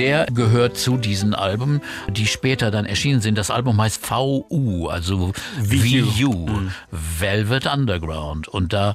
Der gehört zu diesen Alben, die später dann erschienen sind. Das Album heißt VU, also VU, Velvet Underground. Und da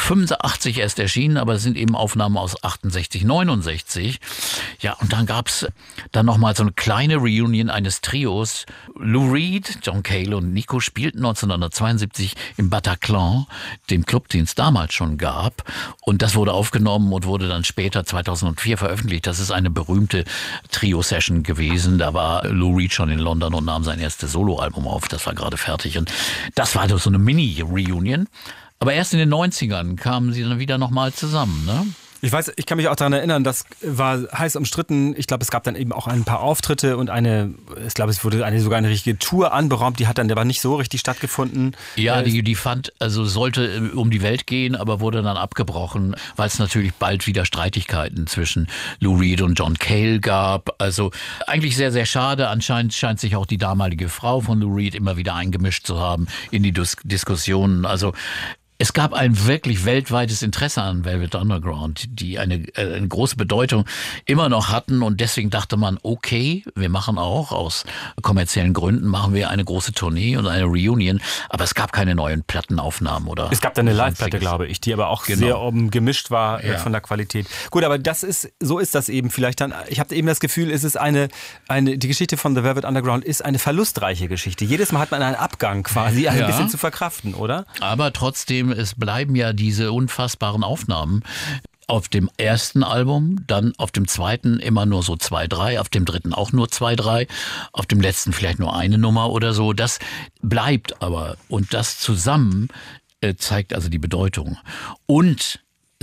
85 erst erschienen, aber es sind eben Aufnahmen aus 68, 69. Ja, und dann gab's dann nochmal so eine kleine Reunion eines Trios. Lou Reed, John Cale und Nico spielten 1972 im Bataclan, dem Club, den es damals schon gab. Und das wurde aufgenommen und wurde dann später 2004 veröffentlicht. Das ist eine berühmte Trio-Session gewesen. Da war Lou Reed schon in London und nahm sein erstes Soloalbum auf. Das war gerade fertig. Und das war so eine Mini-Reunion. Aber erst in den 90ern kamen sie dann wieder nochmal zusammen, ne? Ich weiß, ich kann mich auch daran erinnern, das war heiß umstritten. Ich glaube, es gab dann eben auch ein paar Auftritte und es wurde sogar eine richtige Tour anberaumt. Die hat dann aber nicht so richtig stattgefunden. Ja, die sollte um die Welt gehen, aber wurde dann abgebrochen, weil es natürlich bald wieder Streitigkeiten zwischen Lou Reed und John Cale gab. Also eigentlich sehr, sehr schade. Anscheinend scheint sich auch die damalige Frau von Lou Reed immer wieder eingemischt zu haben in die Diskussionen. Also es gab ein wirklich weltweites Interesse an Velvet Underground, die eine große Bedeutung immer noch hatten, und deswegen dachte man, okay, wir machen auch aus kommerziellen Gründen machen wir eine große Tournee und eine Reunion, aber es gab keine neuen Plattenaufnahmen oder. Es gab dann eine Live-Platte, glaube ich, die aber auch sehr gemischt war von der Qualität. Gut, aber so ist das eben vielleicht dann. Ich habe eben das Gefühl, es ist die Geschichte von The Velvet Underground ist eine verlustreiche Geschichte. Jedes Mal hat man einen Abgang quasi, ein bisschen zu verkraften, oder? Aber trotzdem, es bleiben ja diese unfassbaren Aufnahmen. Auf dem ersten Album, dann auf dem zweiten immer nur so 2, 3, auf dem dritten auch nur 2, 3, auf dem letzten vielleicht nur eine Nummer oder so. Das bleibt aber, und das zusammen zeigt also die Bedeutung. Und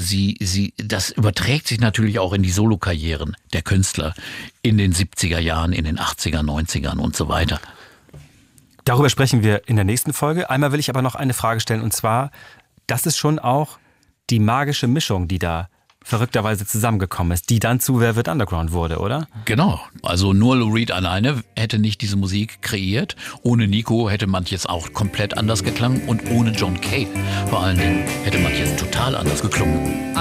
das überträgt sich natürlich auch in die Solokarrieren der Künstler in den 70er Jahren, in den 80er, 90ern und so weiter. Darüber sprechen wir in der nächsten Folge. Einmal will ich aber noch eine Frage stellen, und zwar, das ist schon auch die magische Mischung, die da verrückterweise zusammengekommen ist, die dann zu Velvet Underground wurde, oder? Genau. Also nur Lou Reed alleine hätte nicht diese Musik kreiert. Ohne Nico hätte manches auch komplett anders geklangen, und ohne John Cale vor allen Dingen hätte manches total anders geklungen.